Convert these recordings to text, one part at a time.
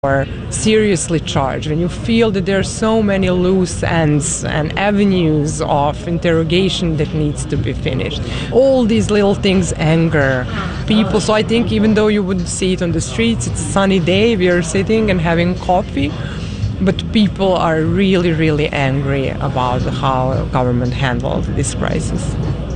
are seriously charged, when you feel that there are so many loose ends and avenues of interrogation that needs to be finished. All these little things anger people. So I think even though you wouldn't see it on the streets, it's a sunny day, we are sitting and having coffee, but people are really, really angry about how government handled this crisis.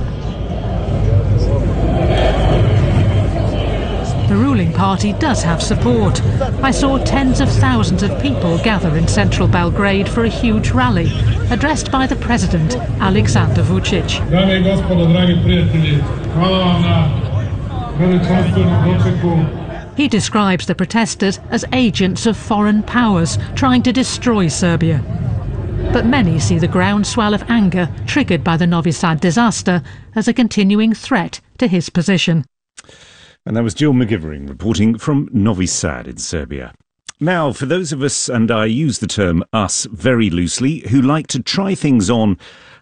The ruling party does have support. I saw tens of thousands of people gather in central Belgrade for a huge rally, addressed by the president, Aleksandar Vučić. Dame I gospodo, dragi prijatelji, hvala vam na veličanstvenom dočeku. He describes the protesters as agents of foreign powers trying to destroy Serbia. But many see the groundswell of anger triggered by the Novi Sad disaster as a continuing threat to his position. And that was Jill McGivering reporting from Novi Sad in Serbia. Now, for those of us, and I use the term us very loosely, who like to try things on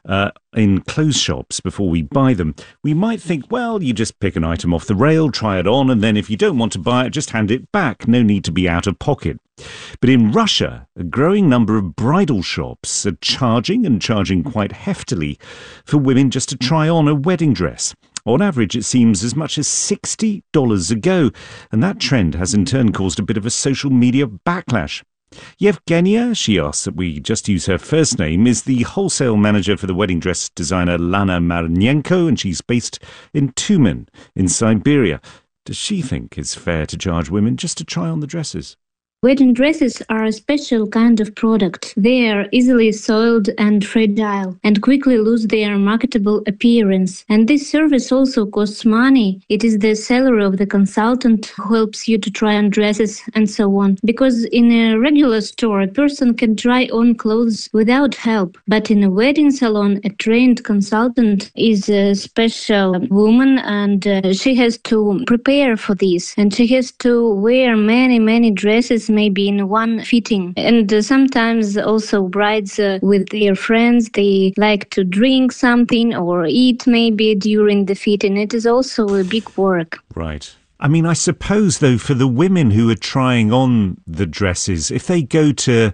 in clothes shops before we buy them, we might think, well, you just pick an item off the rail, try it on, and then if you don't want to buy it, just hand it back. No need to be out of pocket. But in Russia, a growing number of bridal shops are charging quite heftily for women just to try on a wedding dress. On average, it seems as much as $60 a go, and that trend has in turn caused a bit of a social media backlash. Yevgenia, she asks that we just use her first name, is the wholesale manager for the wedding dress designer Lana Marnenko, and she's based in Tumen in Siberia. Does she think it's fair to charge women just to try on the dresses? Wedding dresses are a special kind of product. They are easily soiled and fragile and quickly lose their marketable appearance. And this service also costs money. It is the salary of the consultant who helps you to try on dresses and so on. Because in a regular store, a person can try on clothes without help. But in a wedding salon, a trained consultant is a special woman, and she has to prepare for this. And she has to wear many dresses maybe in one fitting. And sometimes also brides with their friends, they like to drink something or eat maybe during the fitting. It is also a big work. Right. I mean, I suppose, though, for the women who are trying on the dresses, if they go to,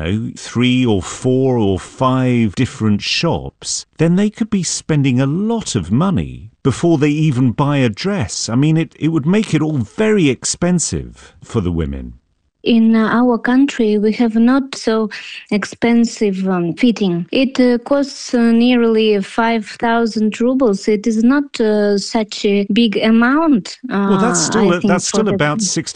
3 or 4 or 5 different shops, then they could be spending a lot of money before they even buy a dress. I mean, it would make it all very expensive for the women. In our country, we have not so expensive fitting. It costs nearly 5,000 rubles. It is not such a big amount. Well, that's still about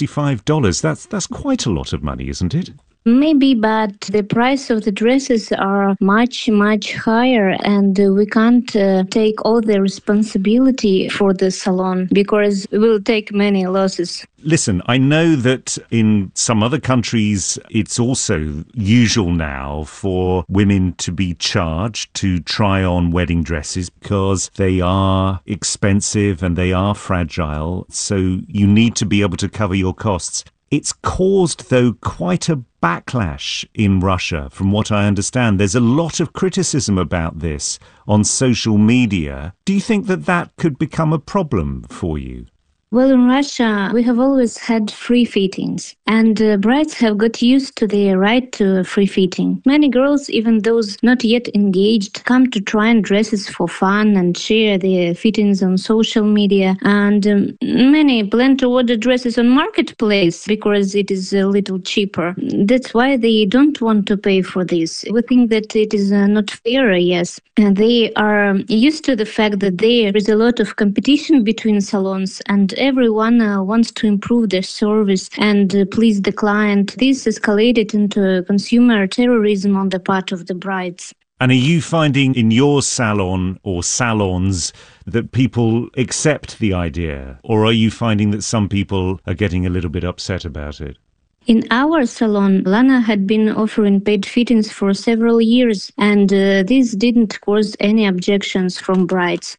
$65. That's quite a lot of money, isn't it? Maybe, but the price of the dresses are much higher, and we can't take all the responsibility for the salon because we will take many losses. Listen, I know that in some other countries it's also usual now for women to be charged to try on wedding dresses because they are expensive and they are fragile, so you need to be able to cover your costs. It's caused, though, quite a backlash in Russia, from what I understand. There's a lot of criticism about this on social media. Do you think that could become a problem for you? Well, in Russia, we have always had free fittings, and brides have got used to the right to free fitting. Many girls, even those not yet engaged, come to try on dresses for fun and share their fittings on social media. And many plan to order dresses on Marketplace because it is a little cheaper. That's why they don't want to pay for this. We think that it is not fair, yes. And they are used to the fact that there is a lot of competition between salons, and everyone wants to improve their service and please the client. This escalated into consumer terrorism on the part of the brides. And are you finding in your salon or salons that people accept the idea? Or are you finding that some people are getting a little bit upset about it? In our salon, Lana had been offering paid fittings for several years, and this didn't cause any objections from brides.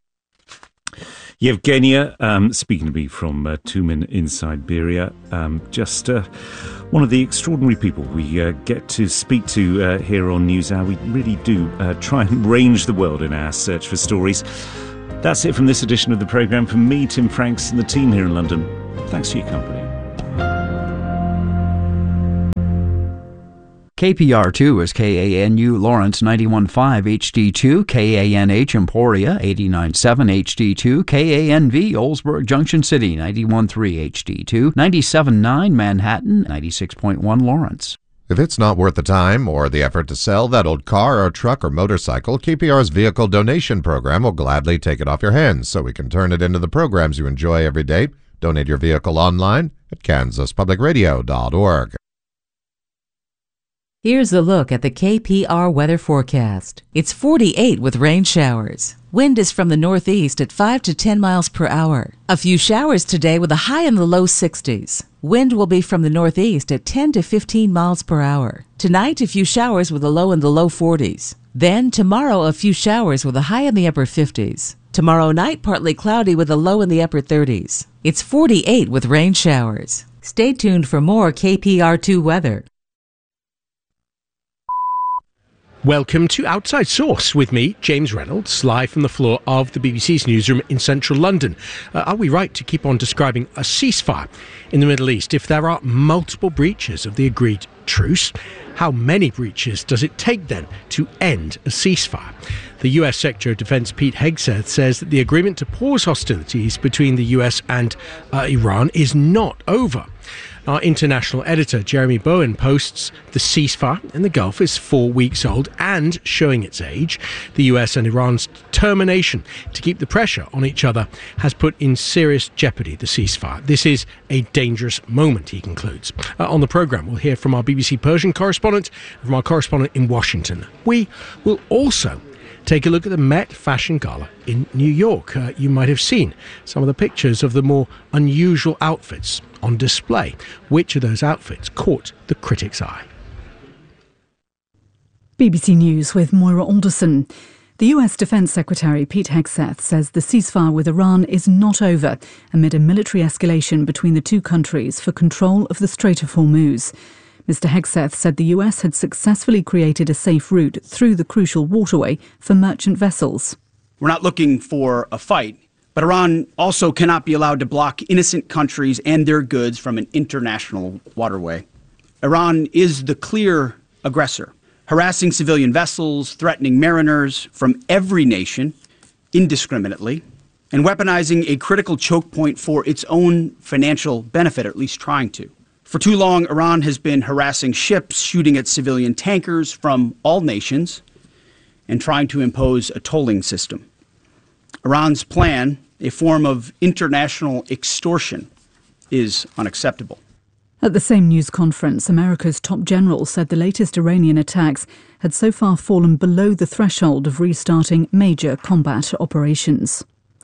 Yevgenia, speaking to me from Tumen in Siberia, just one of the extraordinary people we get to speak to here on NewsHour. We really do try and range the world in our search for stories. That's it from this edition of the programme. From me, Tim Franks, and the team here in London, thanks for your company. KPR2 is KANU Lawrence 91.5 HD2, KANH Emporia 89.7 HD2, KANV Oldsburg Junction City 91.3 HD2, 97.9 Manhattan, 96.1 Lawrence. If it's not worth the time or the effort to sell that old car or truck or motorcycle, KPR's vehicle donation program will gladly take it off your hands so we can turn it into the programs you enjoy every day. Donate your vehicle online at kansaspublicradio.org. Here's a look at the KPR weather forecast. It's 48 with rain showers. Wind is from the northeast at 5 to 10 miles per hour. A few showers today with a high in the low 60s. Wind will be from the northeast at 10 to 15 miles per hour. Tonight, a few showers with a low in the low 40s. Then tomorrow, a few showers with a high in the upper 50s. Tomorrow night, partly cloudy with a low in the upper 30s. It's 48 with rain showers. Stay tuned for more KPR2 weather. Welcome to Outside Source with me, James Reynolds, live from the floor of the BBC's newsroom in central London. Are we right to keep on describing a ceasefire in the Middle East if there are multiple breaches of the agreed truce? How many breaches does it take then to end a ceasefire? The US Secretary of Defense Pete Hegseth says that the agreement to pause hostilities between the US and Iran is not over. Our international editor, Jeremy Bowen, posts the ceasefire in the Gulf is 4 weeks old and showing its age. The US and Iran's determination to keep the pressure on each other has put in serious jeopardy the ceasefire. This is a dangerous moment, he concludes. On the programme, we'll hear from our BBC Persian correspondent and from our correspondent in Washington. We will also take a look at the Met Fashion Gala in New York. You might have seen some of the pictures of the more unusual outfits on display. Which of those outfits caught the critics' eye? BBC News with Moira Alderson. The US Defense Secretary Pete Hegseth says the ceasefire with Iran is not over amid a military escalation between the two countries for control of the Strait of Hormuz. Mr. Hegseth said the US had successfully created a safe route through the crucial waterway for merchant vessels. We're not looking for a fight, but Iran also cannot be allowed to block innocent countries and their goods from an international waterway. Iran is the clear aggressor, harassing civilian vessels, threatening mariners from every nation indiscriminately, and weaponizing a critical choke point for its own financial benefit, or at least trying to. For too long, Iran has been harassing ships, shooting at civilian tankers from all nations, and trying to impose a tolling system. Iran's plan, a form of international extortion, is unacceptable. At the same news conference, America's top general said the latest Iranian attacks had so far fallen below the threshold of restarting major combat operations.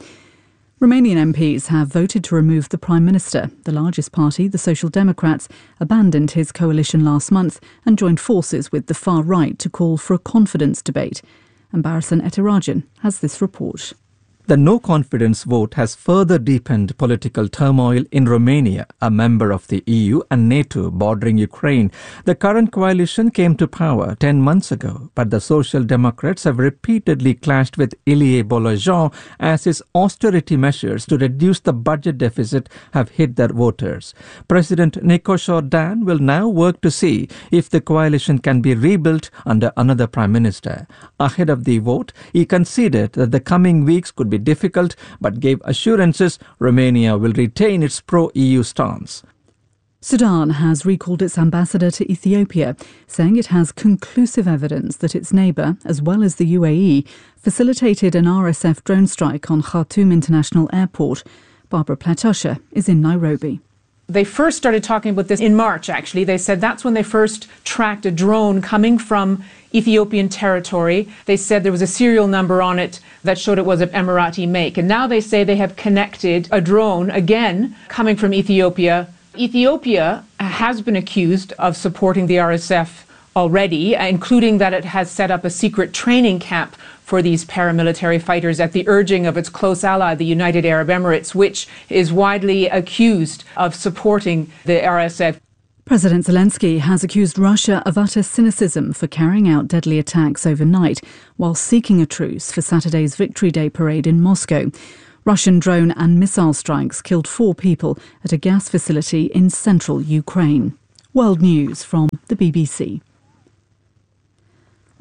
Romanian MPs have voted to remove the Prime Minister. The largest party, the Social Democrats, abandoned his coalition last month and joined forces with the far right to call for a confidence debate. And Barasan Etirajan has this report. The no-confidence vote has further deepened political turmoil in Romania, a member of the EU and NATO bordering Ukraine. The current coalition came to power 10 months ago, but the Social Democrats have repeatedly clashed with Ilie Bolojan as his austerity measures to reduce the budget deficit have hit their voters. President Nicoșor Dan will now work to see if the coalition can be rebuilt under another prime minister. Ahead of the vote, he conceded that the coming weeks could be difficult, but gave assurances Romania will retain its pro-EU stance. Sudan has recalled its ambassador to Ethiopia, saying it has conclusive evidence that its neighbour, as well as the UAE, facilitated an RSF drone strike on Khartoum International Airport. Barbara Platosha is in Nairobi. They first started talking about this in March, actually. They said that's when they first tracked a drone coming from Ethiopian territory. They said there was a serial number on it that showed it was of Emirati make. And now they say they have connected a drone, again, coming from Ethiopia. Ethiopia has been accused of supporting the RSF already, including that it has set up a secret training camp for these paramilitary fighters at the urging of its close ally, the United Arab Emirates, which is widely accused of supporting the RSF. President Zelensky has accused Russia of utter cynicism for carrying out deadly attacks overnight while seeking a truce for Saturday's Victory Day parade in Moscow. Russian drone and missile strikes killed 4 people at a gas facility in central Ukraine. World News from the BBC.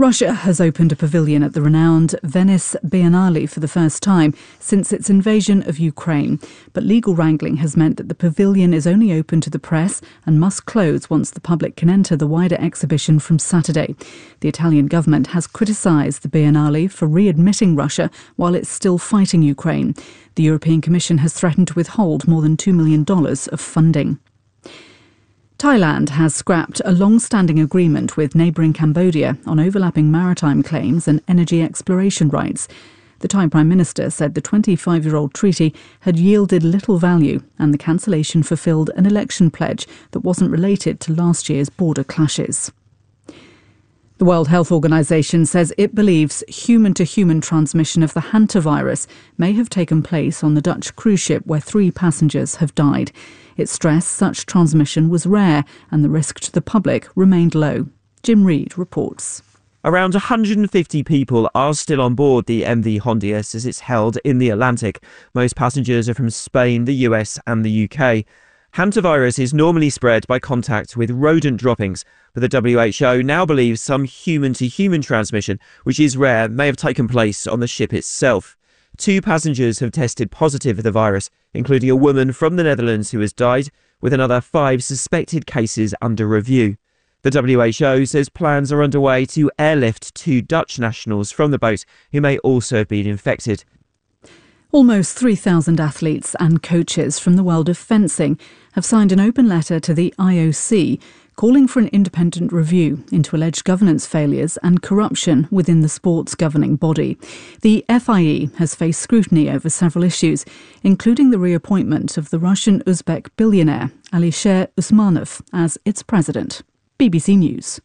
Russia has opened a pavilion at the renowned Venice Biennale for the first time since its invasion of Ukraine. But legal wrangling has meant that the pavilion is only open to the press and must close once the public can enter the wider exhibition from Saturday. The Italian government has criticised the Biennale for readmitting Russia while it's still fighting Ukraine. The European Commission has threatened to withhold more than $2 million of funding. Thailand has scrapped a long-standing agreement with neighbouring Cambodia on overlapping maritime claims and energy exploration rights. The Thai Prime Minister said the 25-year-old treaty had yielded little value and the cancellation fulfilled an election pledge that wasn't related to last year's border clashes. The World Health Organization says it believes human-to-human transmission of the hantavirus may have taken place on the Dutch cruise ship where 3 passengers have died. It stressed such transmission was rare and the risk to the public remained low. Jim Reid reports. Around 150 people are still on board the MV Hondius as it's held in the Atlantic. Most passengers are from Spain, the US and the UK. Hantavirus is normally spread by contact with rodent droppings, but the WHO now believes some human-to-human transmission, which is rare, may have taken place on the ship itself. 2 passengers have tested positive for the virus, including a woman from the Netherlands who has died, with another 5 suspected cases under review. The WHO says plans are underway to airlift 2 Dutch nationals from the boat who may also have been infected. Almost 3,000 athletes and coaches from the world of fencing have signed an open letter to the IOC calling for an independent review into alleged governance failures and corruption within the sport's governing body. The FIE has faced scrutiny over several issues, including the reappointment of the Russian-Uzbek billionaire Alisher Usmanov as its president. BBC News.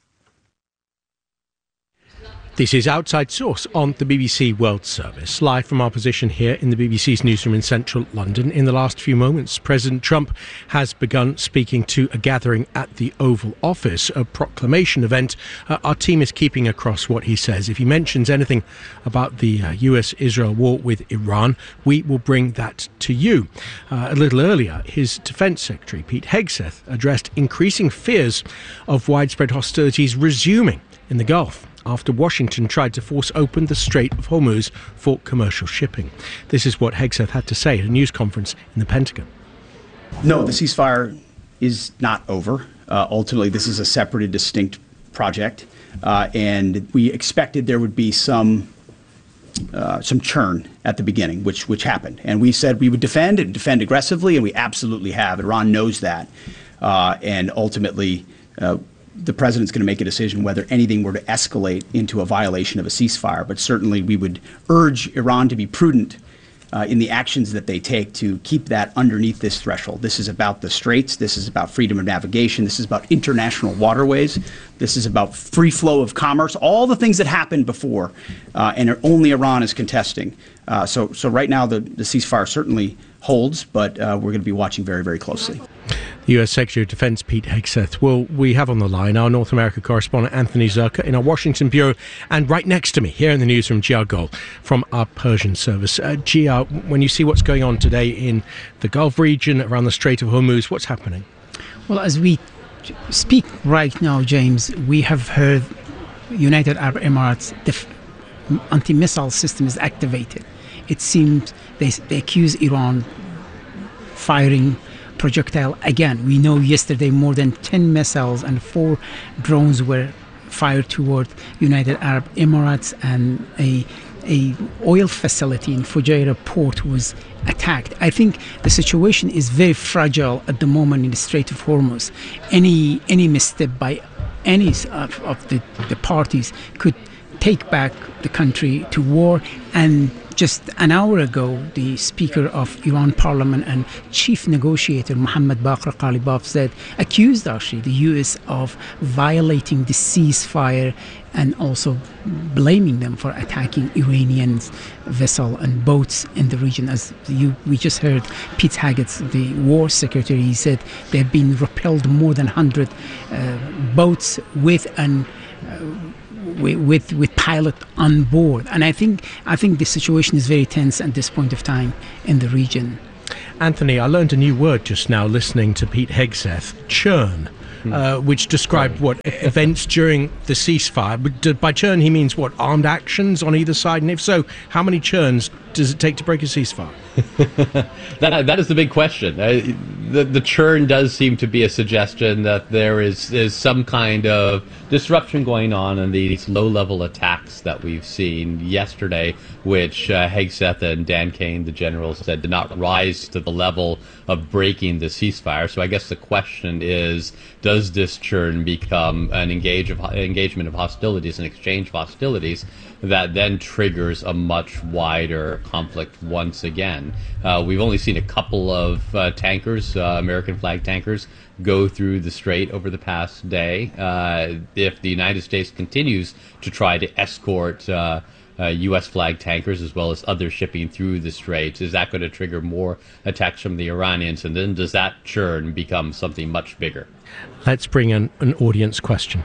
This is Outside Source on the BBC World Service, live from our position here in the BBC's newsroom in central London. In the last few moments, President Trump has begun speaking to a gathering at the Oval Office, a proclamation event. Our team is keeping across what he says. If he mentions anything about the US-Israel war with Iran, we will bring that to you. A little earlier, his Defence Secretary, Pete Hegseth, addressed increasing fears of widespread hostilities resuming in the Gulf after Washington tried to force open the Strait of Hormuz for commercial shipping. This is what Hegseth had to say at a news conference in the Pentagon. No, the ceasefire is not over. Ultimately, this is a separate and distinct project, and we expected there would be some churn at the beginning, which happened. And we said we would defend aggressively, and we absolutely have. Iran knows that, and ultimately the president's going to make a decision whether anything were to escalate into a violation of a ceasefire. But certainly we would urge Iran to be prudent in the actions that they take to keep that underneath this threshold. This is about the straits. This is about freedom of navigation. This is about international waterways. This is about free flow of commerce, all the things that happened before, and only Iran is contesting. So right now the ceasefire certainly holds, but we're going to be watching very, very closely. The US Secretary of Defense Pete Hegseth. Well, we have on the line our North America correspondent Anthony Zerka in our Washington bureau, and right next to me here in the newsroom, Gia Gol from our Persian service. Gia, when you see what's going on today in the Gulf region, around the Strait of Hormuz, what's happening? Well, as we speak right now, James, we have heard United Arab Emirates anti-missile system is activated. It seems they accuse Iran firing projectile again. We know yesterday more than 10 missiles and 4 drones were fired toward United Arab Emirates, and a oil facility in Fujairah port was attacked. I think the situation is very fragile at the moment in the Strait of Hormuz. Any misstep by any of the parties could take back the country to war. And just an hour ago, the Speaker of Iran Parliament and Chief Negotiator Mohammad Baqir Ghalibaf accused actually the US of violating the ceasefire and also blaming them for attacking Iranian vessels and boats in the region. As we just heard Pete Hegseth, the War Secretary, he said there have been repelled more than 100 boats with pilot on board, and I think the situation is very tense at this point of time in the region. Anthony, I learned a new word just now listening to Pete Hegseth: churn. which described events during the ceasefire. But by churn, he means what? Armed actions on either side? And if so, how many churns does it take to break a ceasefire? That is the big question. The churn does seem to be a suggestion that there is some kind of disruption going on in these low-level attacks that we've seen yesterday, which Hegseth and Dan Kane, the general, said did not rise to the level of breaking the ceasefire. So I guess the question is, does this churn become an engagement of hostilities, an exchange of hostilities, that then triggers a much wider conflict once again? We've only seen a couple of tankers, American flag tankers, go through the strait over the past day. If the United States continues to try to escort U.S. flag tankers as well as other shipping through the strait, is that going to trigger more attacks from the Iranians? And then does that churn become something much bigger? Let's bring in an audience question.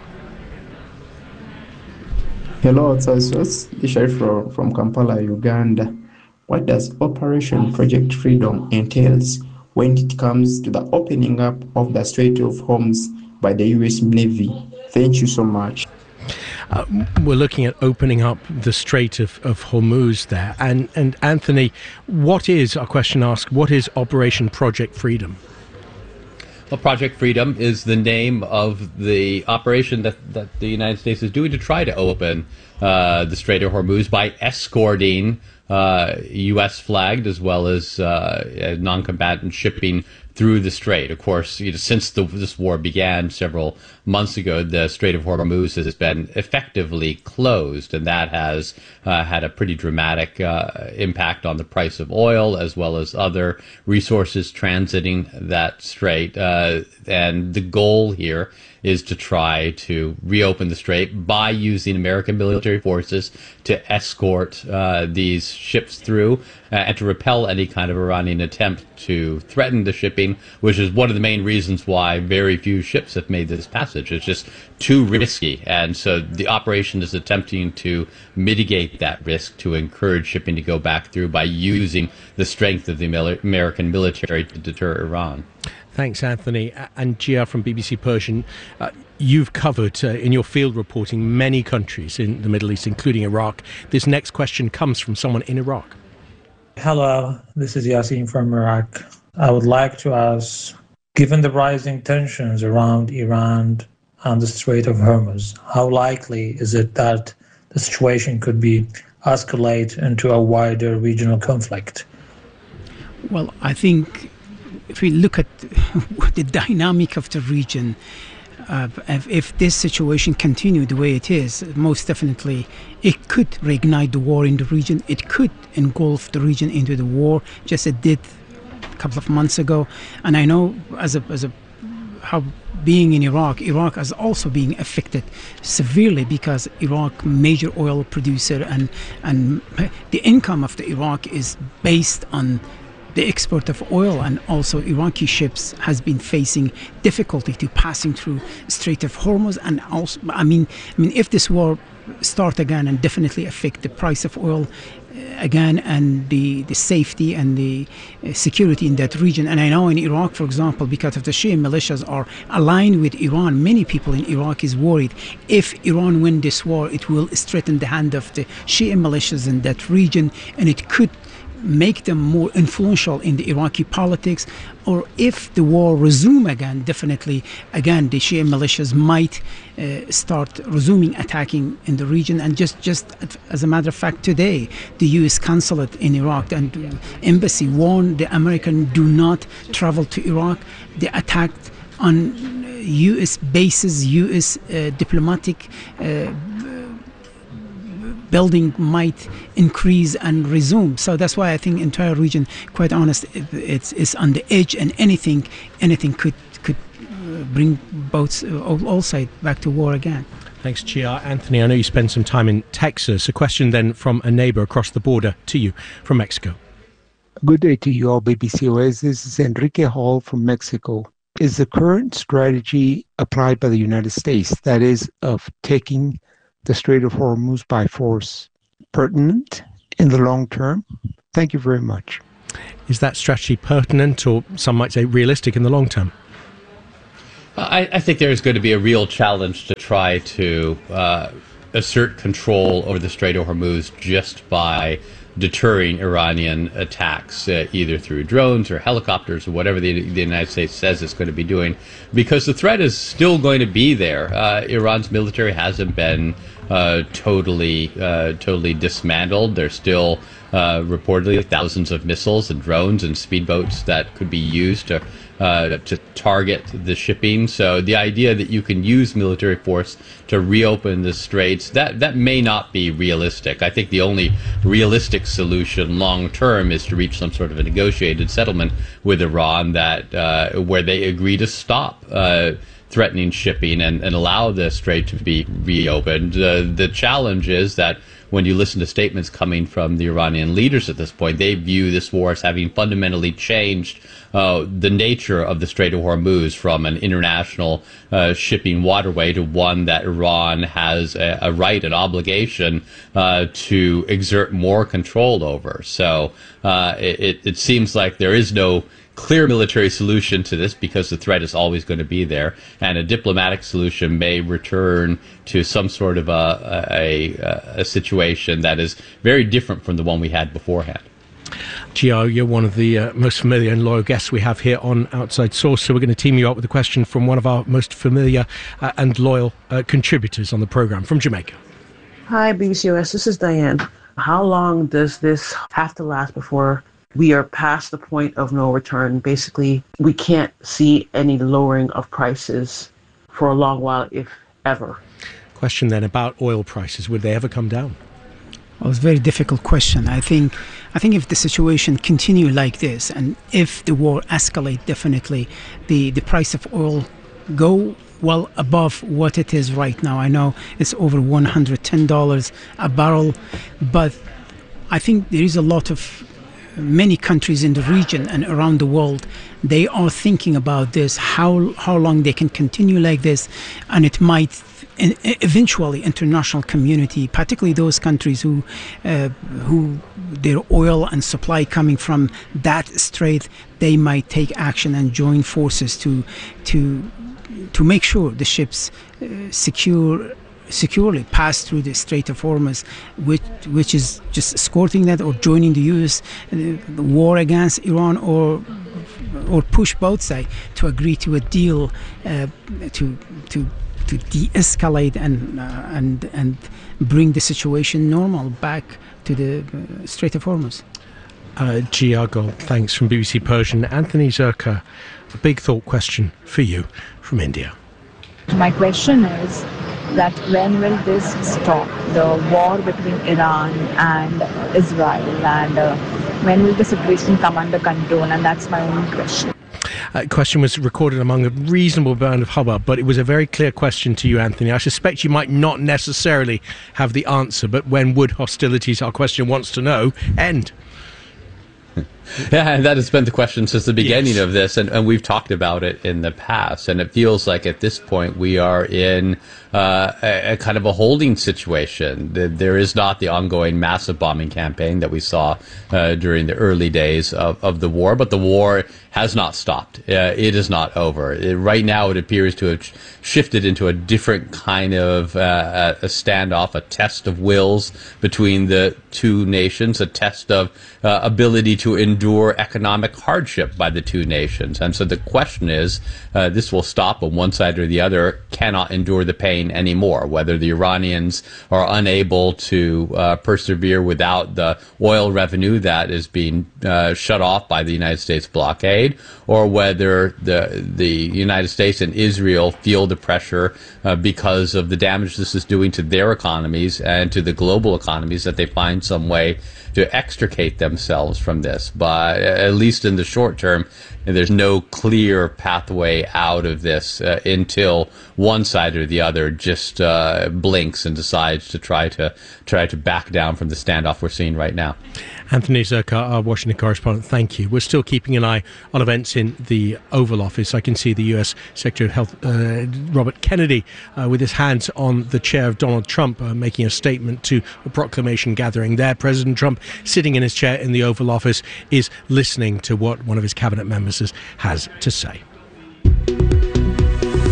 Hello, it's Ishai from Kampala, Uganda. What does Operation Project Freedom entails when it comes to the opening up of the Strait of Hormuz by the U.S. Navy? Thank you so much. We're looking at opening up the Strait of Hormuz there. And Anthony, our question asks, what is Operation Project Freedom? Well, Project Freedom is the name of the operation that the United States is doing to try to open the Strait of Hormuz by escorting U.S. flagged as well as non-combatant shipping through the strait. Of course, since this war began several months ago, the Strait of Hormuz has been effectively closed, and that has had a pretty dramatic impact on the price of oil as well as other resources transiting that strait. And the goal here is to try to reopen the strait by using American military forces to escort these ships through and to repel any kind of Iranian attempt to threaten the shipping, which is one of the main reasons why very few ships have made this passage. It's just too risky. And so the operation is attempting to mitigate that risk, to encourage shipping to go back through by using the strength of the American military to deter Iran. Thanks, Anthony. And Gia from BBC Persian, you've covered in your field reporting many countries in the Middle East, including Iraq. This next question comes from someone in Iraq. Hello, this is Yasin from Iraq. I would like to ask, given the rising tensions around Iran and the Strait of Hormuz, how likely is it that the situation could be escalate into a wider regional conflict? Well, I think if we look at the dynamic of the region, if this situation continued the way it is, most definitely it could reignite the war in the region. It could engulf the region into the war, just as it did a couple of months ago. And I know how being in Iraq is also being affected severely because Iraq, major oil producer, and the income of the Iraq is based on the export of oil, and also Iraqi ships has been facing difficulty to passing through Strait of Hormuz. And also, I mean, if this war start again and definitely affect the price of oil again and the safety and the security in that region. And I know in Iraq, for example, because of the Shia militias are aligned with Iran, many people in Iraq is worried if Iran win this war, it will strengthen the hand of the Shia militias in that region, and it could make them more influential in the Iraqi politics. Or if the war resume again, definitely again the Shia militias might start resuming attacking in the region. And just as a matter of fact, today the U.S. consulate in Iraq and embassy warned the American do not travel to Iraq. They attacked on U.S. bases, U.S. diplomatic building might increase and resume. So that's why I think entire region, quite honest, it's on the edge, and anything could bring both all sides back to war again. Thanks, Chia. Anthony, I know you spent some time in Texas. A question then from a neighbor across the border to you from Mexico. Good day to you all, BBC Oasis. This is Enrique Hall from Mexico. Is the current strategy applied by the United States, that is, of taking the Strait of Hormuz by force, pertinent in the long term? Thank you very much. Is that strategy pertinent, or some might say realistic in the long term? I think there's going to be a real challenge to try to assert control over the Strait of Hormuz just by deterring Iranian attacks, either through drones or helicopters or whatever the United States says it's going to be doing, because the threat is still going to be there. Iran's military hasn't been totally dismantled. There's still reportedly thousands of missiles and drones and speedboats that could be used to target the shipping. So the idea that you can use military force to reopen the straits, that may not be realistic. I think the only realistic solution long term is to reach some sort of a negotiated settlement with Iran that where they agree to stop threatening shipping and allow the strait to be reopened. The challenge is that when you listen to statements coming from the Iranian leaders at this point, they view this war as having fundamentally changed the nature of the Strait of Hormuz from an international shipping waterway to one that Iran has a right and obligation to exert more control over. So it seems like there is no clear military solution to this because the threat is always going to be there, and a diplomatic solution may return to some sort of a situation that is very different from the one we had beforehand. Gio, you're one of the most familiar and loyal guests we have here on Outside Source, so we're going to team you up with a question from one of our most familiar and loyal contributors on the programme from Jamaica. Hi, BBC OS. This is Diane. How long does this have to last before we are past the point of no return? Basically, we can't see any lowering of prices for a long while, if ever. Question then about oil prices. Would they ever come down? Well, it's a very difficult question. I think if the situation continue like this, and if the war escalate, definitely the price of oil go well above what it is right now. I know it's over $110 a barrel, but I think there is a lot of many countries in the region and around the world, they are thinking about this, how long they can continue like this, and it might eventually international community, particularly those countries who their oil and supply coming from that strait, they might take action and join forces to make sure the ships securely pass through the Strait of Hormuz, which is just escorting that or joining the U.S. The war against Iran, or push both sides to agree to a deal to de-escalate and bring the situation normal back to the Strait of Hormuz. Giago, thanks from BBC Persian. Anthony Zurcher, a big thought question for you from India. My question is that when will this stop, the war between Iran and Israel, and when will the situation come under control? And that's my only question. Question was recorded among a reasonable amount of hubbub, but it was a very clear question to you, Anthony. I suspect you might not necessarily have the answer, but when would hostilities, our question wants to know, end? Yeah, and that has been the question since the beginning of this, and we've talked about it in the past, and it feels like at this point we are in a kind of a holding situation. There is not the ongoing massive bombing campaign that we saw during the early days of the war, but the war has not stopped. It is not over. Right now it appears to have shifted into a different kind of a standoff, a test of wills between the two nations, a test of ability to endure economic hardship by the two nations. And so the question is, this will stop when one side or the other cannot endure the pain anymore, whether the Iranians are unable to persevere without the oil revenue that is being shut off by the United States blockade, or whether the United States and Israel feel the pressure because of the damage this is doing to their economies and to the global economies, that they find some way to extricate themselves from this. But at least in the short term, there's no clear pathway out of this until one side or the other just blinks and decides to try to back down from the standoff we're seeing right now. Anthony Zurcher, our Washington correspondent, thank you. We're still keeping an eye on events in the Oval Office. I can see the U.S. Secretary of Health, Robert Kennedy, with his hands on the chair of Donald Trump, making a statement to a proclamation gathering there. President Trump, sitting in his chair in the Oval Office, is listening to what one of his cabinet members has to say.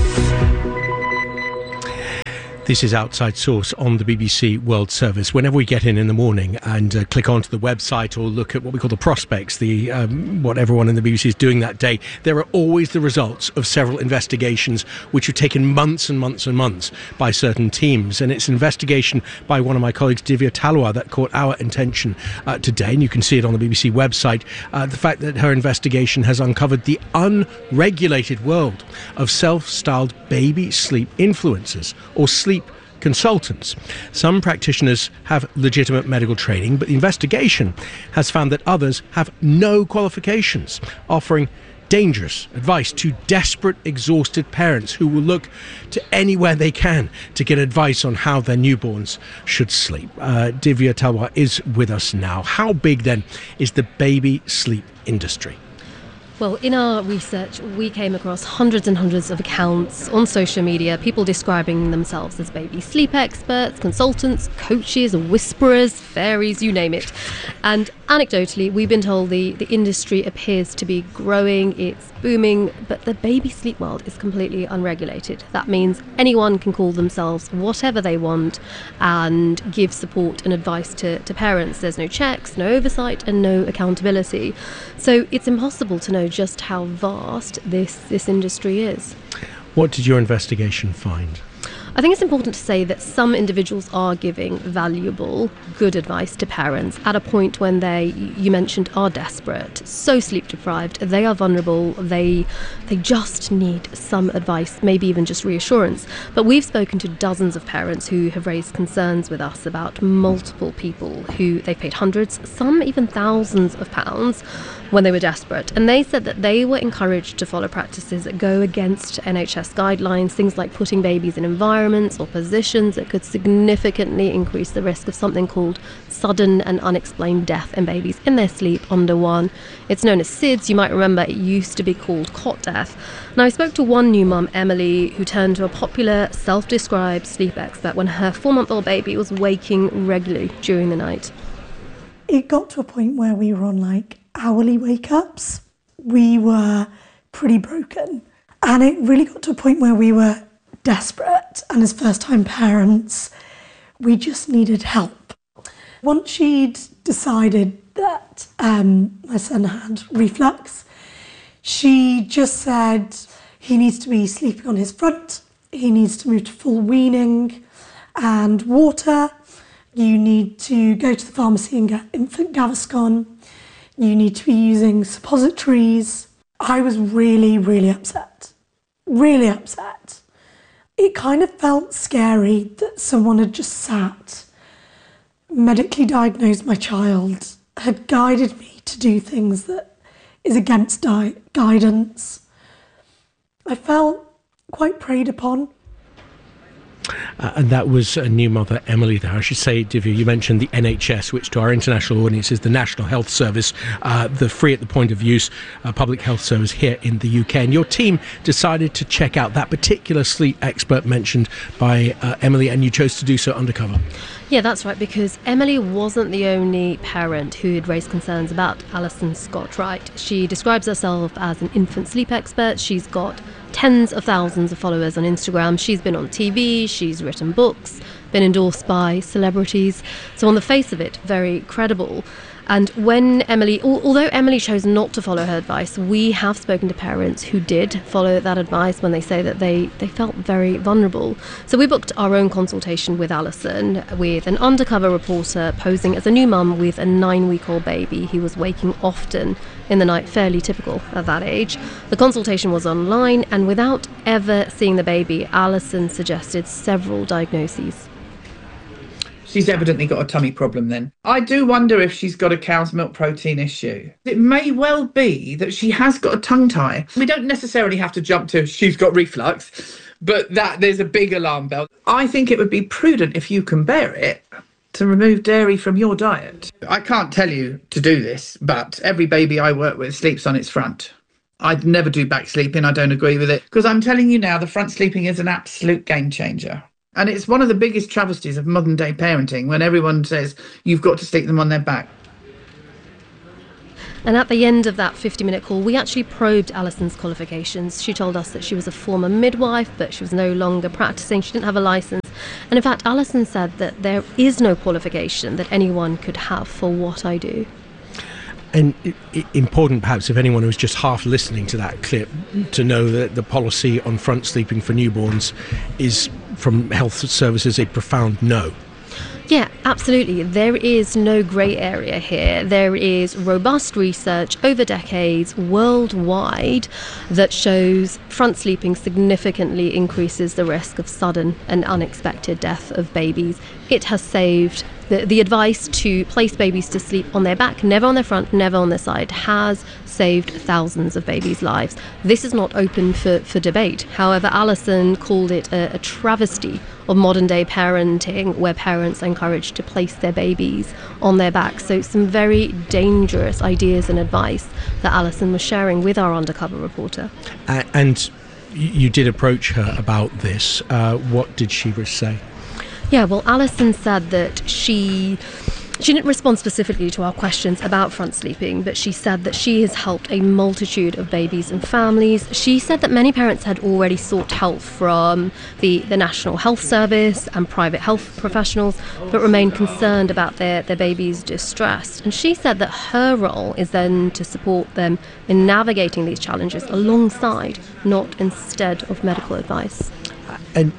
This is Outside Source on the BBC World Service. Whenever we get in the morning and click onto the website or look at what we call the prospects, what everyone in the BBC is doing that day, there are always the results of several investigations which have taken months and months and months by certain teams. And it's an investigation by one of my colleagues, Divya Talwar, that caught our attention today. And you can see it on the BBC website. The fact that her investigation has uncovered the unregulated world of self-styled baby sleep influencers or sleep consultants. Some practitioners have legitimate medical training, but the investigation has found that others have no qualifications, offering dangerous advice to desperate, exhausted parents who will look to anywhere they can to get advice on how their newborns should sleep. Divya Talwar is with us now. How big then is the baby sleep industry? Well, in our research, we came across hundreds and hundreds of accounts on social media, people describing themselves as baby sleep experts, consultants, coaches, whisperers, fairies, you name it. And anecdotally, we've been told the industry appears to be growing, it's booming, but the baby sleep world is completely unregulated. That means anyone can call themselves whatever they want and give support and advice to parents. There's no checks, no oversight, and no accountability. So it's impossible to know just how vast this industry is. What did your investigation find? I think it's important to say that some individuals are giving valuable, good advice to parents at a point when you mentioned, are desperate, so sleep deprived, they are vulnerable, they just need some advice, maybe even just reassurance. But we've spoken to dozens of parents who have raised concerns with us about multiple people who they've paid hundreds, some even thousands of pounds when they were desperate. And they said that they were encouraged to follow practices that go against NHS guidelines, things like putting babies in environments or positions that could significantly increase the risk of something called sudden and unexplained death in babies in their sleep under 1. It's known as SIDS. You might remember it used to be called cot death. Now, I spoke to one new mum, Emily, who turned to a popular self-described sleep expert when her 4-month-old baby was waking regularly during the night. It got to a point where we were on hourly wake-ups. We were pretty broken. And it really got to a point where we were desperate. And as first-time parents, we just needed help. Once she'd decided that my son had reflux, she just said he needs to be sleeping on his front, he needs to move to full weaning and water, you need to go to the pharmacy and get infant Gaviscon, you need to be using suppositories. I was really, really upset. Really upset. It kind of felt scary that someone had just sat, medically diagnosed my child, had guided me to do things that is against guidance. I felt quite preyed upon. And that was a new mother, Emily, there. I should say, Divya, you mentioned the NHS, which to our international audience is the National Health Service, the free at the point of use public health service here in the UK. And your team decided to check out that particular sleep expert mentioned by Emily, and you chose to do so undercover. Yeah, that's right, because Emily wasn't the only parent who had raised concerns about Alison Scott-Wright. She describes herself as an infant sleep expert. She's got tens of thousands of followers on Instagram. She's been on TV, she's written books, been endorsed by celebrities. So on the face of it, very credible. And when Emily, although Emily chose not to follow her advice, we have spoken to parents who did follow that advice when they say that they felt very vulnerable. So we booked our own consultation with Alison, with an undercover reporter posing as a new mum with a 9-week-old baby who was waking often in the night, fairly typical at that age. The consultation was online, and without ever seeing the baby, Alison suggested several diagnoses. She's evidently got a tummy problem then. I do wonder if she's got a cow's milk protein issue. It may well be that she has got a tongue tie. We don't necessarily have to jump to she's got reflux, but that there's a big alarm bell. I think it would be prudent, if you can bear it, to remove dairy from your diet. I can't tell you to do this, but every baby I work with sleeps on its front. I'd never do back sleeping. I don't agree with it. Because I'm telling you now, the front sleeping is an absolute game changer. And it's one of the biggest travesties of modern day parenting when everyone says you've got to stick them on their back. And at the end of that 50-minute call, we actually probed Alison's qualifications. She told us that she was a former midwife, but she was no longer practicing. She didn't have a licence. And in fact, Alison said that there is no qualification that anyone could have for what I do. And important, perhaps, if anyone who's just half listening to that clip, to know that the policy on front sleeping for newborns is, from health services, a profound no. Yeah, absolutely. There is no grey area here. There is robust research over decades worldwide that shows front sleeping significantly increases the risk of sudden and unexpected death of babies. It has saved the advice to place babies to sleep on their back, never on their front, never on their side, has saved thousands of babies' lives. This is not open for debate. However, Alison called it a travesty of modern-day parenting, where parents are encouraged to place their babies on their back. So some very dangerous ideas and advice that Alison was sharing with our undercover reporter. And you did approach her about this. What did she say? Yeah, well, Alison said that she didn't respond specifically to our questions about front sleeping, but she said that she has helped a multitude of babies and families. She said that many parents had already sought help from the National Health Service and private health professionals, but remain concerned about their babies' distress. And she said that her role is then to support them in navigating these challenges alongside, not instead of medical advice. And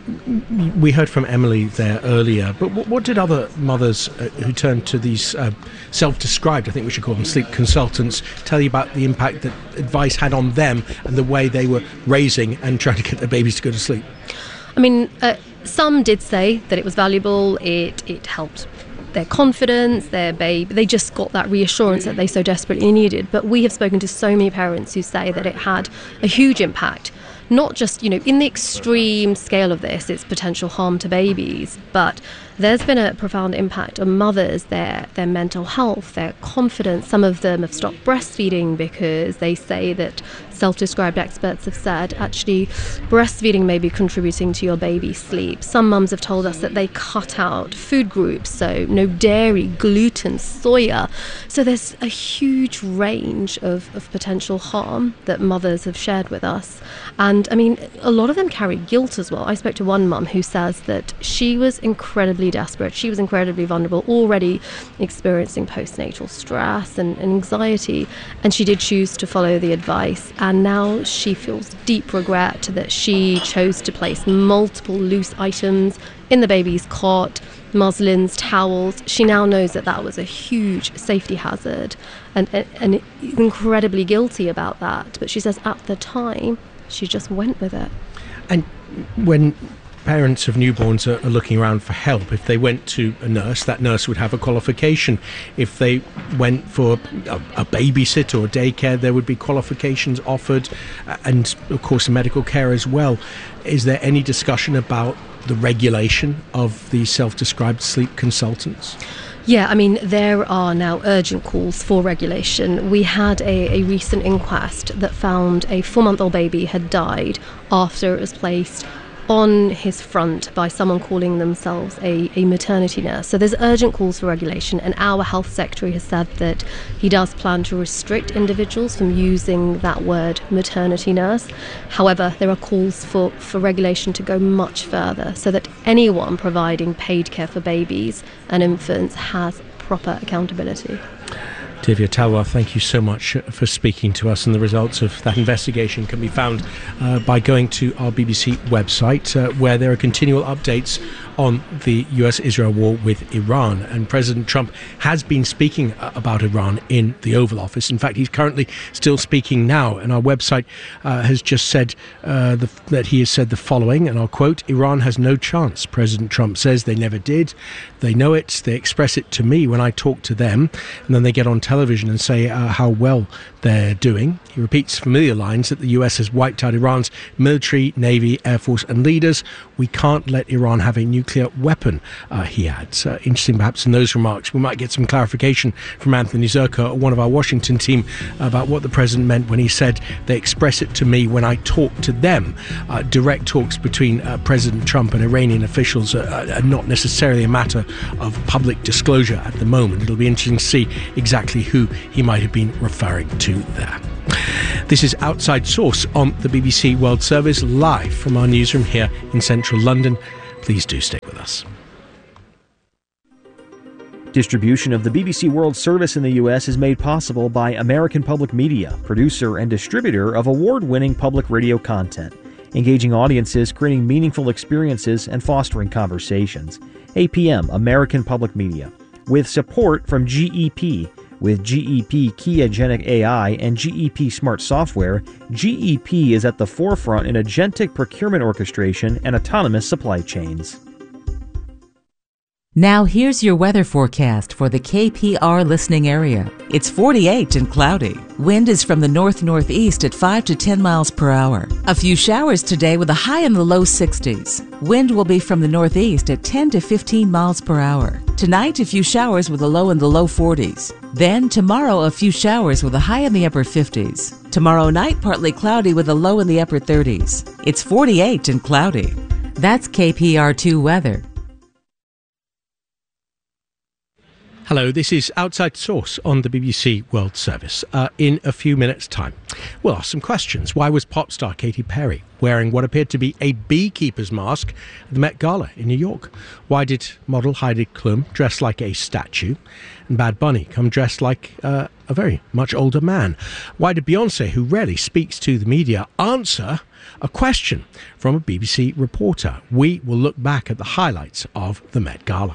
we heard from Emily there earlier, but what did other mothers who turned to these self-described, I think we should call them sleep consultants, tell you about the impact that advice had on them and the way they were raising and trying to get their babies to go to sleep? I mean, some did say that it was valuable, it helped their confidence, their baby. They just got that reassurance that they so desperately needed. But we have spoken to so many parents who say that it had a huge impact. Not just, in the extreme scale of this, it's potential harm to babies, but there's been a profound impact on mothers, their mental health, their confidence. Some of them have stopped breastfeeding because they say that self-described experts have said, actually, breastfeeding may be contributing to your baby's sleep. Some mums have told us that they cut out food groups, so no dairy, gluten, soya. So there's a huge range of potential harm that mothers have shared with us. And I mean, a lot of them carry guilt as well. I spoke to one mum who says that she was incredibly desperate. She was incredibly vulnerable, already experiencing postnatal stress and anxiety. And she did choose to follow the advice. And now she feels deep regret that she chose to place multiple loose items in the baby's cot, muslins, towels. She now knows that that was a huge safety hazard and is incredibly guilty about that. But she says at the time, she just went with it. And when parents of newborns are looking around for help, if they went to a nurse, that nurse would have a qualification. If they went for a babysitter or daycare, there would be qualifications offered, and of course medical care as well. Is there any discussion about the regulation of the self-described sleep consultants? Yeah, I mean, there are now urgent calls for regulation. We had a recent inquest that found a 4-month-old baby had died after it was placed on his front by someone calling themselves a maternity nurse. So there's urgent calls for regulation, and our health secretary has said that he does plan to restrict individuals from using that word maternity nurse. However, there are calls for regulation to go much further so that anyone providing paid care for babies and infants has proper accountability. Divya Talwar, thank you so much for speaking to us, and the results of that investigation can be found by going to our BBC website, where there are continual updates on the US-Israel war with Iran. And President Trump has been speaking about Iran in the Oval Office. In fact, he's currently still speaking now, and our website has just said that he has said the following, and I'll quote, "Iran has no chance. President Trump says they never did. They know it. They express it to me when I talk to them, and then they get on television and say how well they're doing." He repeats familiar lines that the US has wiped out Iran's military, navy, air force and leaders. We can't let Iran have a nuclear weapon, he adds. Interesting perhaps in those remarks. We might get some clarification from Anthony Zerka, one of our Washington team, about what the president meant when he said they express it to me when I talk to them. Direct talks between President Trump and Iranian officials are not necessarily a matter of public disclosure at the moment. It'll be interesting to see exactly who he might have been referring to there. This is Outside Source on the BBC World Service, live from our newsroom here in central London. Please do stay with us. Distribution of the BBC World Service in the U.S. is made possible by American Public Media, producer and distributor of award-winning public radio content, engaging audiences, creating meaningful experiences, and fostering conversations. APM, American Public Media, with support from GEP. With GEP Kiagenic AI and GEP Smart Software, GEP is at the forefront in agentic procurement orchestration and autonomous supply chains. Now here's your weather forecast for the KPR listening area. It's 48 and cloudy. Wind is from the north-northeast at 5 to 10 miles per hour. A few showers today with a high in the low 60s. Wind will be from the northeast at 10 to 15 miles per hour. Tonight, a few showers with a low in the low 40s. Then tomorrow, a few showers with a high in the upper 50s. Tomorrow night, partly cloudy with a low in the upper 30s. It's 48 and cloudy. That's KPR2 weather. Hello, this is Outside Source on the BBC World Service. In a few minutes' time, we'll ask some questions. Why was pop star Katy Perry wearing what appeared to be a beekeeper's mask at the Met Gala in New York? Why did model Heidi Klum dress like a statue and Bad Bunny come dressed like a very much older man? Why did Beyonce, who rarely speaks to the media, answer a question from a BBC reporter? We will look back at the highlights of the Met Gala.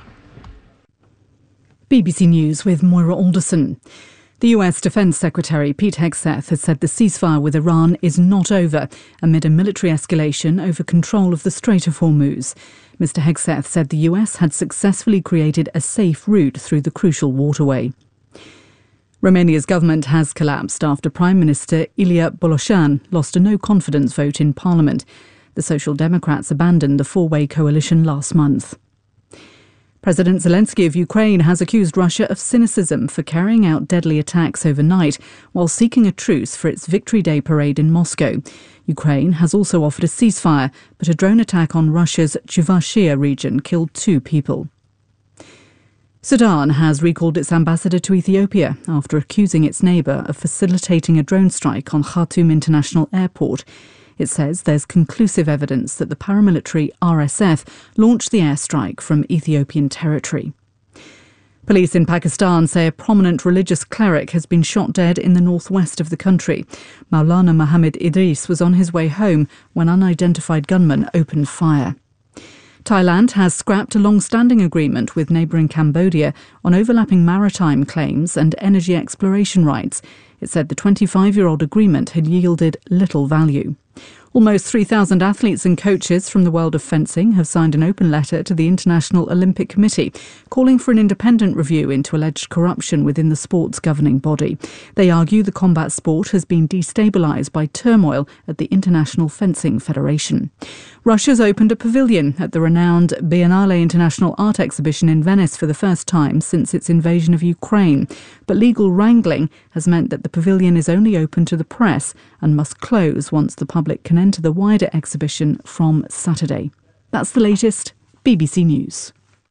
BBC News with Moira Alderson. The US Defence Secretary Pete Hegseth has said the ceasefire with Iran is not over amid a military escalation over control of the Strait of Hormuz. Mr Hegseth said the US had successfully created a safe route through the crucial waterway. Romania's government has collapsed after Prime Minister Ilie Boloșan lost a no-confidence vote in Parliament. The Social Democrats abandoned the four-way coalition last month. President Zelensky of Ukraine has accused Russia of cynicism for carrying out deadly attacks overnight while seeking a truce for its Victory Day parade in Moscow. Ukraine has also offered a ceasefire, but a drone attack on Russia's Chuvashia region killed 2 people. Sudan has recalled its ambassador to Ethiopia after accusing its neighbour of facilitating a drone strike on Khartoum International Airport. It says there's conclusive evidence that the paramilitary RSF launched the airstrike from Ethiopian territory. Police in Pakistan say a prominent religious cleric has been shot dead in the northwest of the country. Maulana Muhammad Idris was on his way home when unidentified gunmen opened fire. Thailand has scrapped a long-standing agreement with neighbouring Cambodia on overlapping maritime claims and energy exploration rights. It said the 25-year-old agreement had yielded little value. Almost 3,000 athletes and coaches from the world of fencing have signed an open letter to the International Olympic Committee, calling for an independent review into alleged corruption within the sport's governing body. They argue the combat sport has been destabilised by turmoil at the International Fencing Federation. Russia's opened a pavilion at the renowned Biennale International Art Exhibition in Venice for the first time since its invasion of Ukraine. But legal wrangling has meant that the pavilion is only open to the press and must close once the public can enter the wider exhibition from Saturday. That's the latest. BBC News.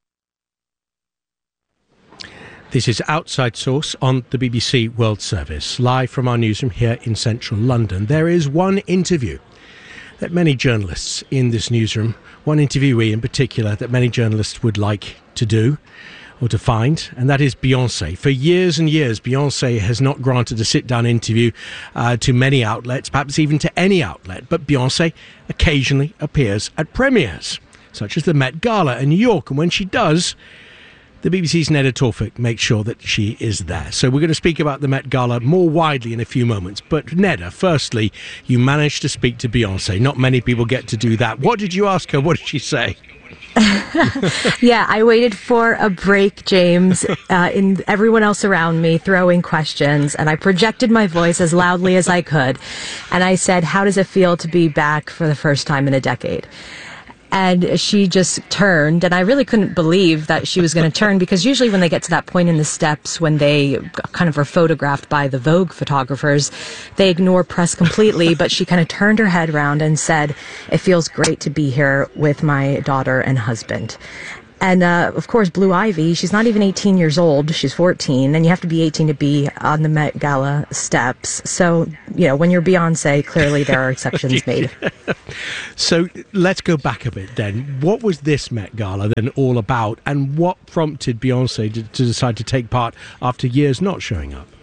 This is Outside Source on the BBC World Service, live from our newsroom here in central London. There is one interview that many journalists in this newsroom, one interviewee in particular that many journalists would like to do or to find, and that is Beyonce. For years and years, Beyonce has not granted a sit-down interview to many outlets, perhaps even to any outlet, but Beyonce occasionally appears at premieres, such as the Met Gala in New York, and when she does, the BBC's Neda Tawfik makes sure that she is there. So we're going to speak about the Met Gala more widely in a few moments. But Neda, firstly, you managed to speak to Beyonce. Not many people get to do that. What did you ask her? What did she say? Yeah, I waited for a break, James, in everyone else around me throwing questions, and I projected my voice as loudly as I could. And I said, how does it feel to be back for the first time in a decade? And she just turned, and I really couldn't believe that she was going to turn, because usually when they get to that point in the steps, when they kind of are photographed by the Vogue photographers, they ignore press completely, but she kind of turned her head around and said, it feels great to be here with my daughter and husband. And, of course, Blue Ivy, she's not even 18 years old. She's 14, and you have to be 18 to be on the Met Gala steps. So, when you're Beyonce, clearly there are exceptions made. So let's go back a bit then. What was this Met Gala then all about, and what prompted Beyonce to decide to take part after years not showing up?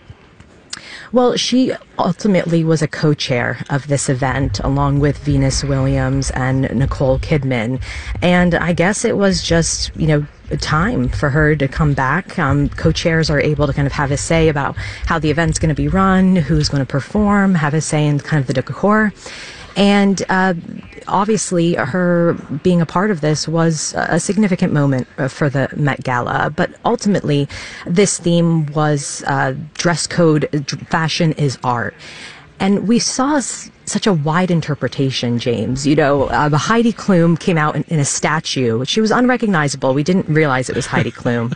Well, she ultimately was a co-chair of this event along with Venus Williams and Nicole Kidman. And I guess it was just, time for her to come back. Co-chairs are able to kind of have a say about how the event's going to be run, who's going to perform, have a say in kind of the decor. And obviously, her being a part of this was a significant moment for the Met Gala. But ultimately, this theme was dress code, fashion is art. And we saw such a wide interpretation, James. Heidi Klum came out in a statue. She was unrecognizable. We didn't realize it was Heidi Klum.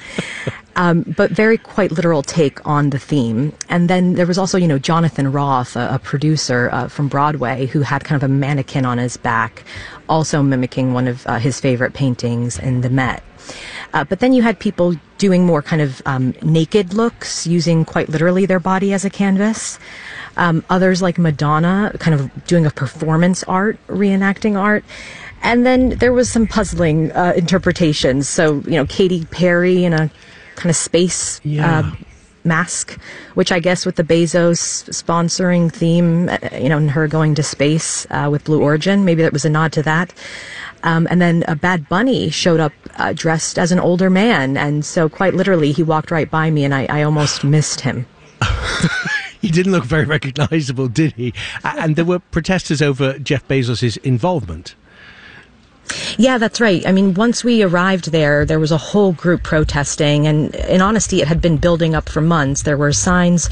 But very quite literal take on the theme. And then there was also, Jonathan Roth, a producer from Broadway, who had kind of a mannequin on his back, also mimicking one of his favorite paintings in the Met. But then you had people doing more kind of naked looks, using quite literally their body as a canvas. Others like Madonna kind of doing a performance art, reenacting art. And then there was some puzzling interpretations. So, Katy Perry in a kind of space mask, which I guess with the Bezos sponsoring theme, and her going to space with Blue Origin, maybe that was a nod to that. And then Bad Bunny showed up dressed as an older man. And so quite literally, he walked right by me and I almost missed him. He didn't look very recognizable, did he? And there were protesters over Jeff Bezos' involvement. Yeah, that's right. I mean, once we arrived there was a whole group protesting, and in honesty, it had been building up for months. There were signs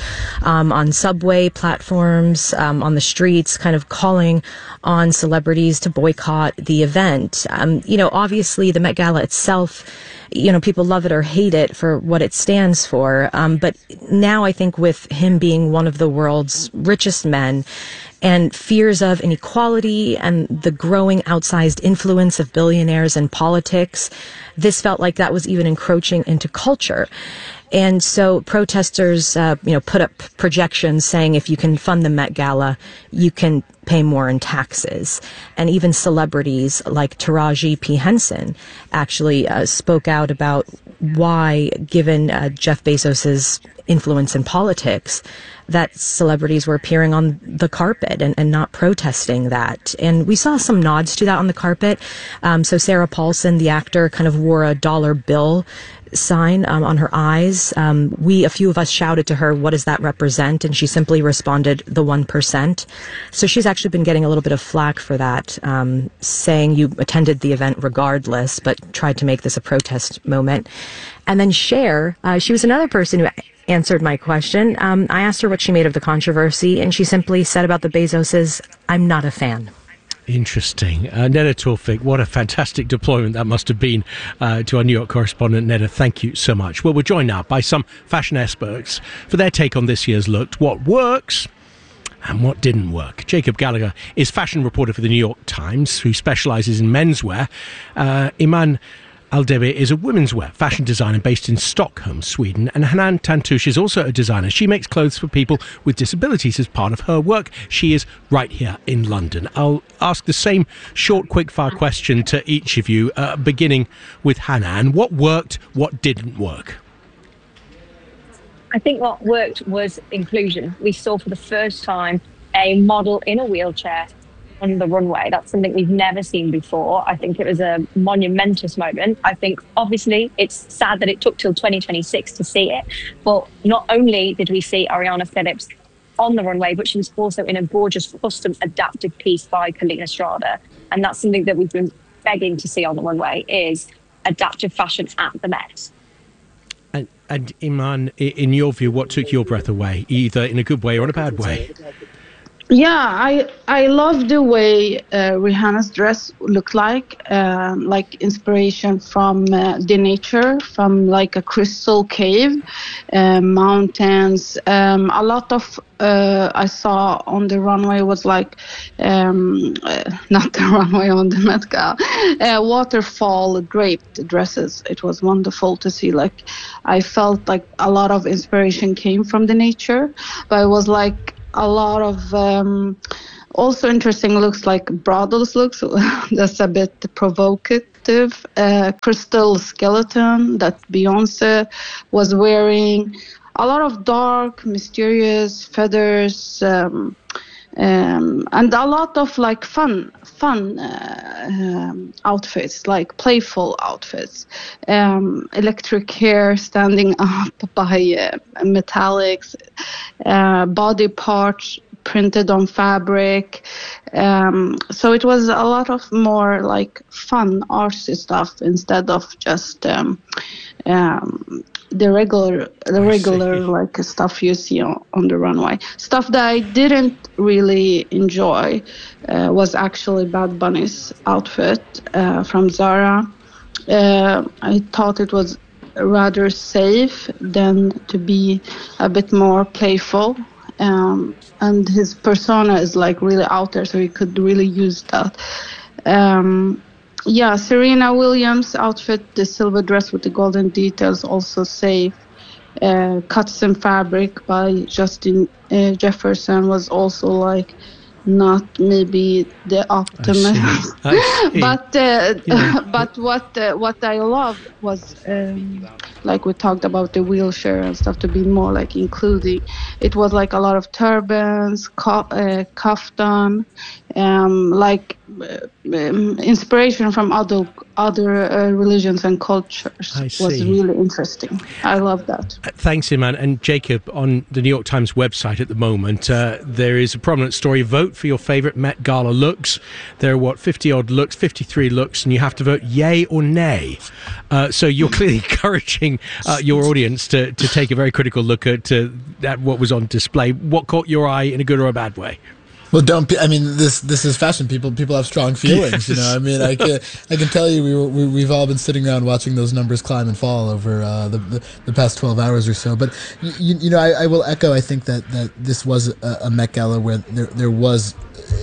on subway platforms, on the streets, kind of calling on celebrities to boycott the event. Obviously, the Met Gala itself, people love it or hate it for what it stands for. But now I think with him being one of the world's richest men, and fears of inequality and the growing outsized influence of billionaires in politics, this felt like that was even encroaching into culture. And so protesters, put up projections saying if you can fund the Met Gala, you can pay more in taxes. And even celebrities like Taraji P. Henson actually spoke out about why, given Jeff Bezos's influence in politics, that celebrities were appearing on the carpet and not protesting that. And we saw some nods to that on the carpet. So Sarah Paulson, the actor, kind of wore a dollar bill sign on her eyes. A few of us shouted to her, "What does that represent?" And she simply responded, "The 1%. So she's actually been getting a little bit of flack for that, saying you attended the event regardless, but tried to make this a protest moment. And then Cher, she was another person who answered my question. I asked her what she made of the controversy, and she simply said about the Bezoses, "I'm not a fan." Interesting. Neda Tawfik, what a fantastic deployment that must have been to our New York correspondent. Neda, thank you so much. Well, we're joined now by some fashion experts for their take on this year's look, what works and what didn't work. Jacob Gallagher is fashion reporter for the New York Times, who specialises in menswear. Iman Aldebe is a women's wear fashion designer based in Stockholm, Sweden, and Hanan Tantouche is also a designer. She makes clothes for people with disabilities as part of her work. She is right here in London. I'll ask the same short, quick-fire question to each of you, beginning with Hanan. What worked, what didn't work? I think what worked was inclusion. We saw for the first time a model in a wheelchair on the runway. That's something we've never seen before. I think it was a monumentous moment. I think obviously it's sad that it took till 2026 to see it, but not only did we see Ariana Phillips on the runway, but she was also in a gorgeous custom adapted piece by Kalina Strada. And that's something that we've been begging to see on the runway, is adaptive fashion at the Met. And Iman, in your view, what took your breath away, either in a good way or in a bad way? Yeah, I love the way Rihanna's dress looked like inspiration from the nature, from like a crystal cave, mountains. A lot of I saw on the runway was like, not the runway, on the Met Gala, waterfall draped dresses. It was wonderful to see. Like, I felt like a lot of inspiration came from the nature, but it was like a lot of also interesting looks, like Bradl's looks. That's a bit provocative. Crystal skeleton that Beyonce was wearing. A lot of dark, mysterious feathers, and a lot of like fun outfits, like playful outfits. Electric hair standing up by metallics, body parts printed on fabric. So it was a lot of more like fun artsy stuff instead of just the regular like stuff you see on the runway. Stuff that I didn't really enjoy was actually Bad Bunny's outfit from Zara. I thought it was rather safe than to be a bit more playful. And his persona is like really out there, so he could really use that. Yeah, Serena Williams' outfit, the silver dress with the golden details, also safe. Cuts in fabric by Justin Jefferson was also like not maybe the optimist. But what I loved was like we talked about the wheelchair and stuff, to be more like including. It was like a lot of turbans, kaftan, like inspiration from other religions and cultures. Was really interesting. I love that. Thanks, Iman. And Jacob, on the New York Times website at the moment, there is a prominent story: vote for your favourite Met Gala looks. There are 50-odd looks, 53 looks, and you have to vote yay or nay. So you're clearly encouraging your audience to take a very critical look at what was on display. What caught your eye in a good or a bad way? Well, this is fashion. People have strong feelings. Yes. You know, I mean, I can tell you, we've all been sitting around watching those numbers climb and fall over the past 12 hours or so. But you know, I will echo. I think that this was a Met Gala where there was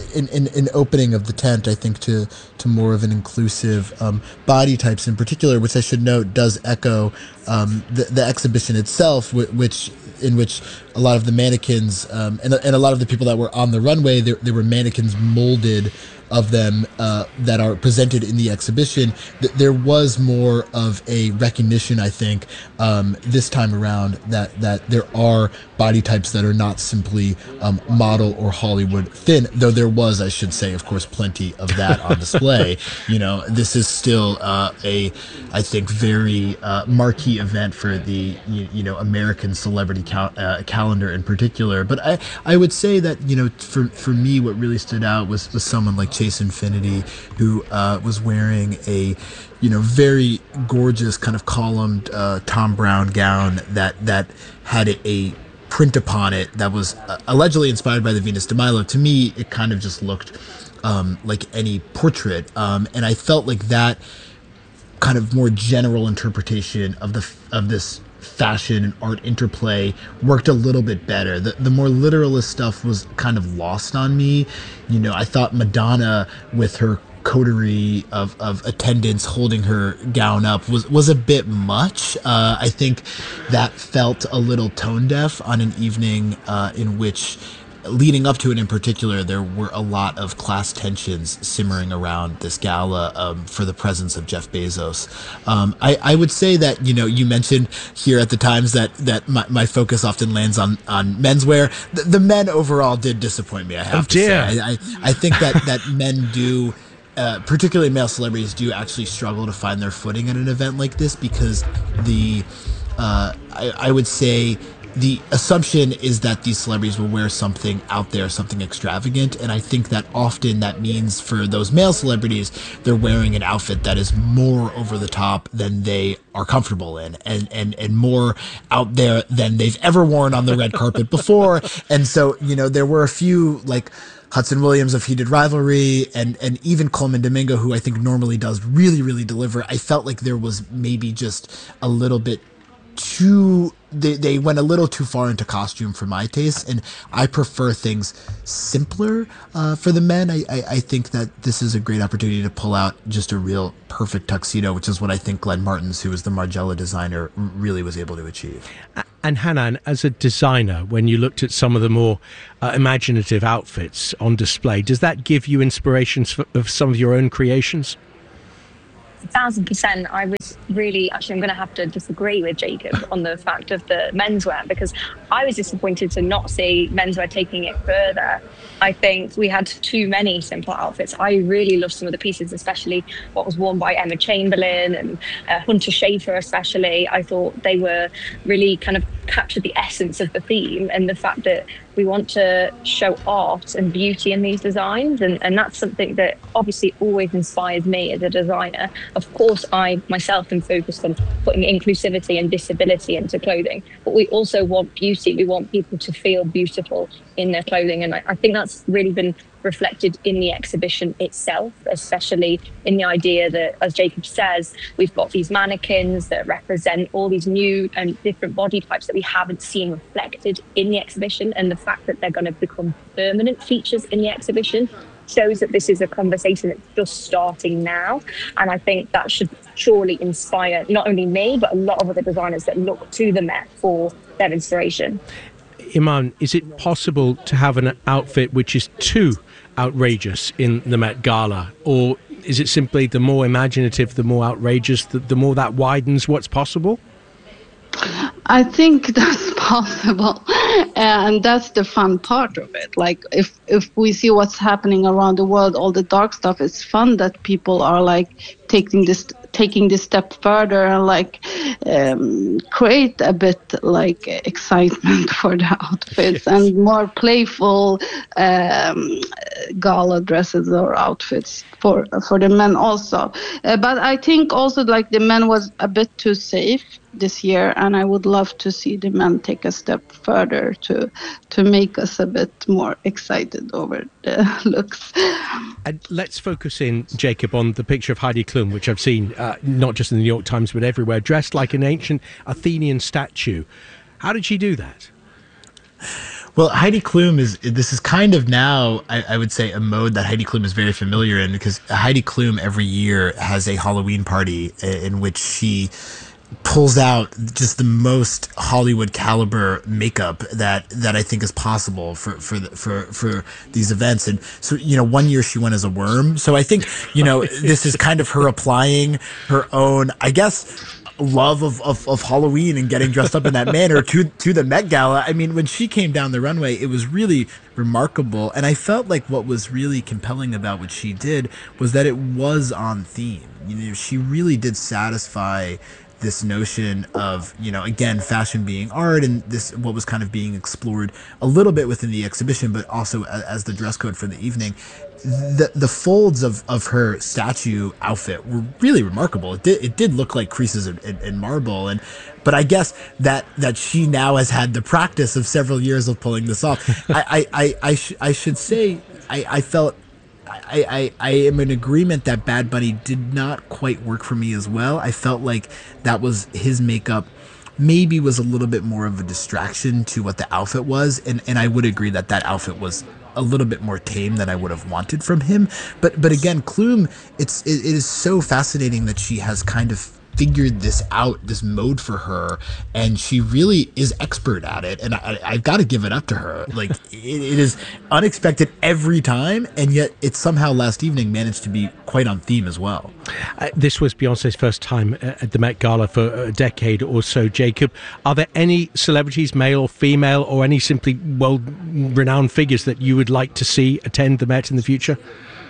an opening of the tent, I think, to more of an inclusive body types in particular, which I should note does echo the exhibition itself, in which a lot of the mannequins and a lot of the people that were on the runway, there were mannequins molded of them that are presented in the exhibition. There was more of a recognition, I think, this time around that there are body types that are not simply model or Hollywood thin, though there was, I should say, of course, plenty of that on display. You know, this is still I think, very marquee event for the American celebrity calendar in particular. But I would say that, you know, for me, what really stood out was someone like Chase Infinity, who was wearing a very gorgeous kind of columned Tom Brown gown that had a print upon it that was allegedly inspired by the Venus de Milo. To me, it kind of just looked like any portrait, and I felt like that kind of more general interpretation of this fashion and art interplay worked a little bit better. The more literalist stuff was kind of lost on me. You know, I thought Madonna, with her coterie of attendants holding her gown up, was a bit much. I think that felt a little tone deaf on an evening in which, leading up to it in particular, there were a lot of class tensions simmering around this gala for the presence of Jeff Bezos. I would say that, you know, you mentioned here at the Times that my focus often lands on menswear. The men overall did disappoint me, I have to say. I think that men do, particularly male celebrities, do actually struggle to find their footing at an event like this, because I would say the assumption is that these celebrities will wear something out there, something extravagant. And I think that often that means for those male celebrities, they're wearing an outfit that is more over the top than they are comfortable in and more out there than they've ever worn on the red carpet before. And so, there were a few like Hudson Williams of Heated Rivalry and even Coleman Domingo, who I think normally does really, really deliver. I felt like there was maybe just a little bit too, they went a little too far into costume for my taste, and I prefer things simpler for the men. I think that this is a great opportunity to pull out just a real perfect tuxedo, which is what I think Glenn Martins, who was the Margiela designer, really was able to achieve. And Hannah, as a designer, when you looked at some of the more imaginative outfits on display, does that give you inspirations of some of your own creations? 1,000%. I was really, actually, I'm going to have to disagree with Jacob on the fact of the menswear, because I was disappointed to not see menswear taking it further. I think we had too many simple outfits. I really loved some of the pieces, especially what was worn by Emma Chamberlain and Hunter Schafer especially. I thought they were really kind of captured the essence of the theme and the fact that we want to show art and beauty in these designs, and that's something that obviously always inspires me as a designer. Of course, I myself am focused on putting inclusivity and disability into clothing, but we also want beauty. We want people to feel beautiful in their clothing, and I think that's really been reflected in the exhibition itself, especially in the idea that, as Jacob says, we've got these mannequins that represent all these new and different body types that we haven't seen reflected in the exhibition, and the fact that they're going to become permanent features in the exhibition shows that this is a conversation that's just starting now. And I think that should surely inspire not only me, but a lot of other designers that look to the Met for their inspiration. Iman, is it possible to have an outfit which is too outrageous in the Met Gala, or is it simply the more imaginative, the more outrageous, the more that widens what's possible? I think that's possible, and that's the fun part of it. Like if we see what's happening around the world, all the dark stuff, it's fun that people are like taking this step further and like create a bit like excitement for the outfits and more playful gala dresses or outfits for the men also. But I think also like the men was a bit too safe this year, and I would love to see the men take a step further to make us a bit more excited over the looks. And let's focus in, Jacob, on the picture of Heidi Klum, which I've seen not just in the New York Times but everywhere, dressed like an ancient Athenian statue. How did she do that? Well, Heidi Klum this is kind of now, I would say, a mode that Heidi Klum is very familiar in, because Heidi Klum every year has a Halloween party in which she pulls out just the most Hollywood caliber makeup that I think is possible for these events. And so, one year she went as a worm. So I think, this is kind of her applying her own, I guess, love of Halloween and getting dressed up in that manner to the Met Gala. I mean, when she came down the runway, it was really remarkable. And I felt like what was really compelling about what she did was that it was on theme. She really did satisfy this notion of, again, fashion being art, and this what was kind of being explored a little bit within the exhibition, but also as the dress code for the evening. The folds of her statue outfit were really remarkable. It did look like creases in marble, but I guess that she now has had the practice of several years of pulling this off. I should say I felt. I am in agreement that Bad Bunny did not quite work for me as well. I felt like that was his makeup maybe was a little bit more of a distraction to what the outfit was. And I would agree that outfit was a little bit more tame than I would have wanted from him. But again, Klum, it is so fascinating that she has kind of figured this out, this mode for her, and she really is expert at it, and I've got to give it up to her. Like, it is unexpected every time, and yet it somehow last evening managed to be quite on theme as well. This was Beyonce's first time at the Met Gala for a decade or so. Jacob, are there any celebrities, male or female, or any simply well-renowned figures that you would like to see attend the Met in the future?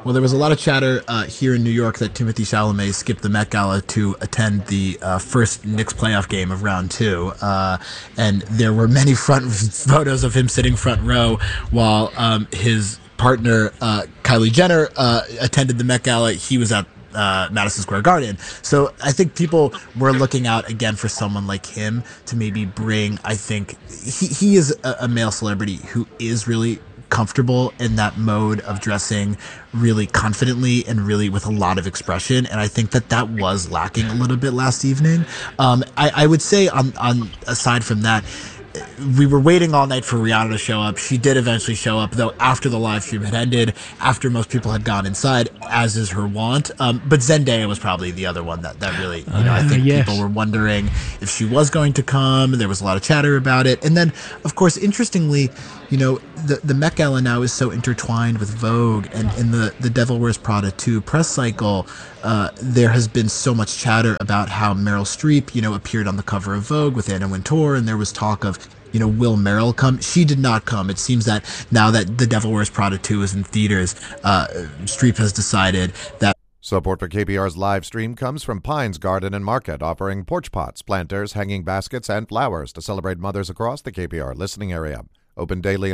Well, there was a lot of chatter here in New York that Timothée Chalamet skipped the Met Gala to attend the first Knicks playoff game of round 2. And there were many front photos of him sitting front row while his partner, Kylie Jenner, attended the Met Gala. He was at Madison Square Garden. So I think people were looking out again for someone like him to maybe bring, I think, he is a male celebrity who is really comfortable in that mode of dressing really confidently and really with a lot of expression. And I think that was lacking a little bit last evening. I would say on aside from that, we were waiting all night for Rihanna to show up. She did eventually show up, though, after the live stream had ended, after most people had gone inside, as is her wont. But Zendaya was probably the other one that really, I think people were wondering if she was going to come. There was a lot of chatter about it. And then, of course, interestingly, the Met Gala now is so intertwined with Vogue, and in the Devil Wears Prada 2 press cycle, there has been so much chatter about how Meryl Streep, appeared on the cover of Vogue with Anna Wintour, and there was talk of, will Meryl come? She did not come. It seems that now that The Devil Wears Prada 2 is in theaters, Streep has decided that. Support for KPR's live stream comes from Pines Garden and Market, offering porch pots, planters, hanging baskets, and flowers to celebrate mothers across the KPR listening area. Open daily